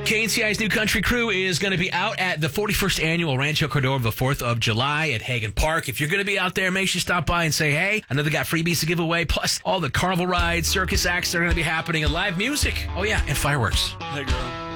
KNCI's New Country Crew is going to be out at the 41st Annual Rancho Cordova the 4th of July at Hagen Park. If you're going to be out there, make sure you stop by and say, hey, I know they got freebies to give away, plus all the carnival rides, circus acts that are going to be happening, and live music. Oh, yeah, and fireworks. Hey, girl.